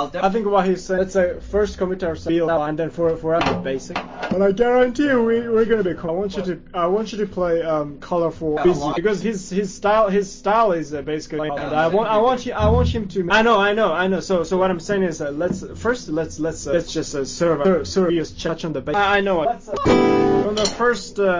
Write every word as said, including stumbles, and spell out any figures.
I'll I think what he's saying, let's say first commit our build and then for for the basic. But I guarantee you we we're gonna be cool. I want you to I want you to play um colorful busy because his his style his style is uh, basically. And I want I want you I want him to. I know I know I know. So so what I'm saying is uh, let's first let's let's uh, let's just uh, serve serve serious touch on the base. I, I know. Let's, uh, from the first. Uh,